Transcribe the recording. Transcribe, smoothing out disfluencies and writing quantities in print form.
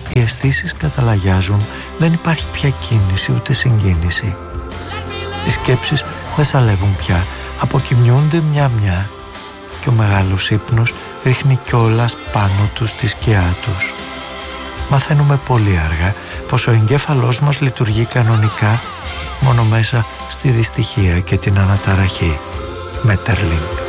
Οι αισθήσεις καταλαγιάζουν, δεν υπάρχει πια κίνηση ούτε συγκίνηση. Οι σκέψεις δεν σαλεύουν πια, αποκοιμιούνται μια-μια και ο μεγάλος ύπνος ρίχνει κιόλας πάνω τους τη σκιά τους. Μαθαίνουμε πολύ αργά πως ο εγκέφαλός μας λειτουργεί κανονικά μόνο μέσα στη δυστυχία και την αναταραχή. Μέττερλινγκ.